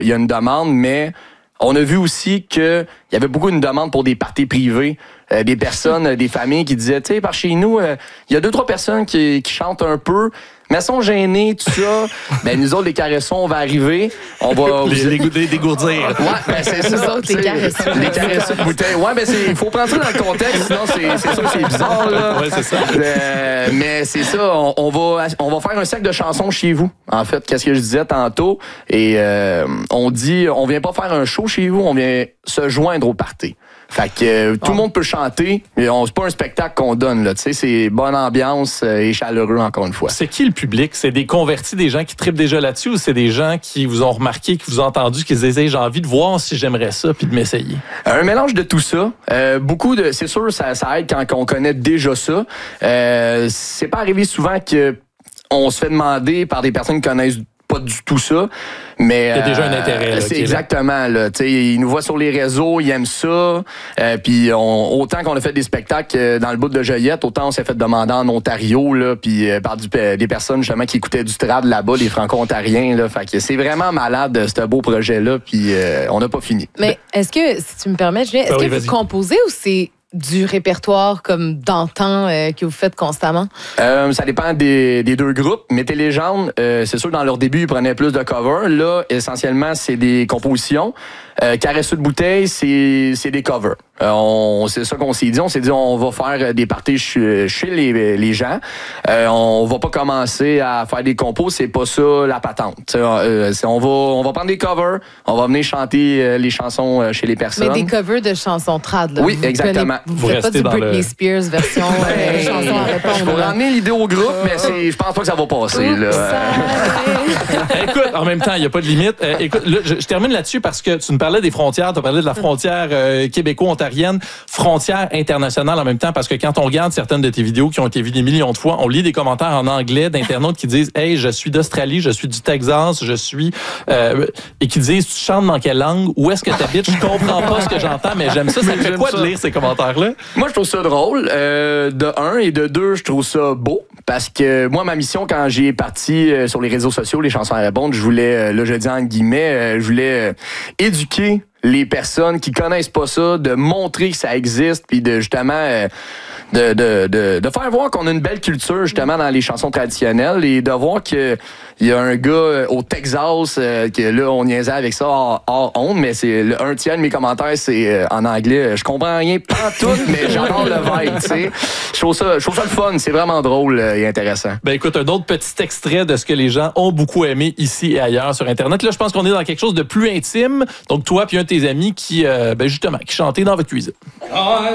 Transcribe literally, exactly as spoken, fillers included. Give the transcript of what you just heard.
il y a une demande, mais on a vu aussi qu'il y avait beaucoup une demande pour des parties privées. Euh, des personnes, euh, des familles qui disaient, tu sais, par chez nous, il euh, y a deux, trois personnes qui, qui chantent un peu, mais elles sont gênées, tout ça. Ben, nous autres, les caressons, on va arriver. On va... les, les, les dégourdir. Ouais, ben, c'est ça. Nous autres, les caressons. Les caressons de bouteille. Ouais, ben, il faut prendre ça dans le contexte, sinon, c'est, c'est sûr que c'est bizarre, là. Ouais, c'est ça. Euh, mais c'est ça, on, on, va, on va faire un sac de chansons chez vous. En fait, qu'est-ce que je disais tantôt. Et euh, on dit, on vient pas faire un show chez vous, on vient se joindre au party. Fait que euh, tout le monde peut chanter, mais on, c'est pas un spectacle qu'on donne, là. Tu sais, c'est bonne ambiance euh, et chaleureux, encore une fois. C'est qui le public? C'est des convertis, des gens qui trippent déjà là-dessus, ou c'est des gens qui vous ont remarqué, qui vous ont entendu, qui se disaient, j'ai envie de voir si j'aimerais ça, puis de m'essayer? Un mélange de tout ça. Euh, beaucoup de, c'est sûr, ça, ça aide quand on connaît déjà ça. Euh, c'est pas arrivé souvent que on se fait demander par des personnes qui connaissent pas du tout ça, mais il y a déjà un intérêt. Là, c'est exactement là. Tu sais, ils nous voient sur les réseaux, ils aiment ça. Euh, puis on, autant qu'on a fait des spectacles dans le bout de Joliette, autant on s'est fait demander en Ontario là, puis euh, par du, des personnes justement qui écoutaient du trad là-bas, des Franco-Ontariens là. Fait que c'est vraiment malade ce beau projet là. Puis euh, on n'a pas fini. Mais est-ce que, si tu me permets, Julien, est-ce oui, que vas-y. vous composez ou c'est du répertoire comme d'antan euh, que vous faites constamment? Euh, ça dépend des, des deux groupes. Mété Légende, euh, c'est sûr, dans leur début, ils prenaient plus de covers. Là, essentiellement, c'est des compositions. Euh, Caresseux de bouteille, c'est, c'est des covers. Euh, on, c'est ça qu'on s'est dit. On s'est dit, on va faire des parties chez, chez les, les gens. Euh, on va pas commencer à faire des compos. C'est pas ça la patente. Euh, c'est, on, va, on va prendre des covers. On va venir chanter euh, les chansons euh, chez les personnes. Mais des covers de chansons trad, là. Oui, vous exactement. Vous, Vous faites pas restez du dans Britney le... Spears version euh, chanson à répondre. Je pourrais là. ramener l'idée au groupe, mais c'est, je pense pas que ça va passer. Là. Écoute, en même temps, il n'y a pas de limite. Euh, écoute, là, je, je termine là-dessus parce que tu nous parlais des frontières, tu as parlé de la frontière euh, québéco-ontarienne, frontière internationale en même temps, parce que quand on regarde certaines de tes vidéos qui ont été vues des millions de fois, on lit des commentaires en anglais d'internautes qui disent « Hey, je suis d'Australie, je suis du Texas, je suis... Euh, » et qui disent « Tu chantes dans quelle langue? Où est-ce que tu habites? Je comprends pas ce que j'entends, mais j'aime ça. » Ça me fait quoi de lire ces commentaires-là? Moi, je trouve ça drôle, euh, de un, et de deux, je trouve ça beau, parce que moi, ma mission, quand j'ai parti euh, sur les réseaux sociaux, les chansons à répondre, je voulais, euh, là, je dis en guillemets, euh, je voulais euh, éduquer les personnes qui connaissent pas ça, de montrer que ça existe, puis de justement euh, de, de, de, de faire voir qu'on a une belle culture justement dans les chansons traditionnelles et de voir que il y a un gars au Texas euh, que là on niaisait avec ça hors, hors honte, mais c'est le, un tiers de mes commentaires c'est euh, en anglais. Je comprends rien pas tout, mais j'adore le vibe, tu sais. Je trouve ça, je trouve ça le fun, c'est vraiment drôle euh, et intéressant. Ben écoute, un autre petit extrait de ce que les gens ont beaucoup aimé ici et ailleurs sur Internet. Là, je pense qu'on est dans quelque chose de plus intime. Donc toi puis un de tes amis qui, euh, ben justement, qui chantait dans votre cuisine.